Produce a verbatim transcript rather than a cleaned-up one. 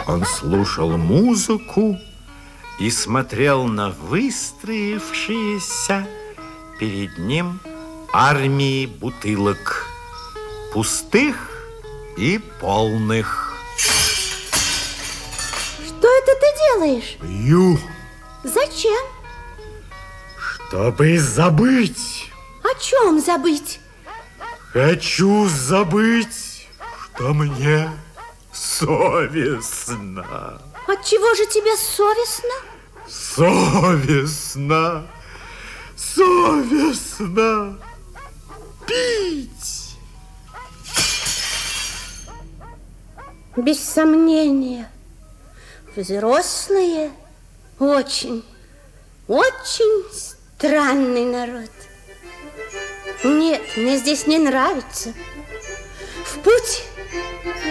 Он слушал музыку и смотрел на выстроившиеся перед ним армии бутылок, пустых и полных. Что это ты делаешь? Пью. Зачем? Чтобы забыть. О чем забыть? Хочу забыть, что мне совестно. От чего же тебе совестно? Совестно, совестно пить. Без сомнения, взрослые очень, очень странный народ. Нет, мне здесь не нравится. В путь!